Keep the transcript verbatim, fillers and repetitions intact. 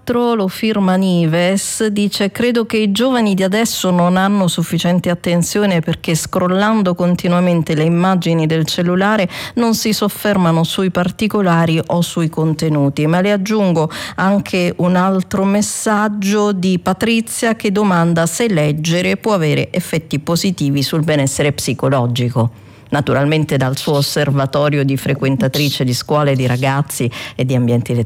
quattro lo firma Nives, dice: credo che i giovani di adesso non hanno sufficiente attenzione perché scrollando continuamente le immagini del cellulare non si soffermano sui particolari o sui contenuti. Ma le aggiungo anche un altro messaggio di Patrizia che domanda se leggere può avere effetti positivi sul benessere psicologico. Naturalmente dal suo osservatorio di frequentatrice di scuole di ragazzi e di ambienti